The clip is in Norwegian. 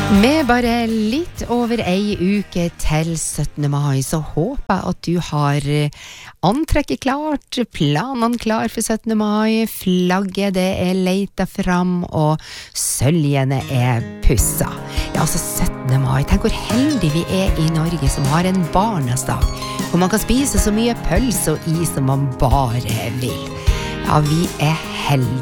Med bare litt over ei uke til 17. mai, så håper jeg at du har antrekket klart, planene klar for 17. mai, flagget det leita fram, og søljene pussa. Ja, altså 17. mai, tenk hvor heldig vi i Norge som har en barnesdag, hvor man kan spise så mye pølse og is som man bare vil. Ja, vi heldige.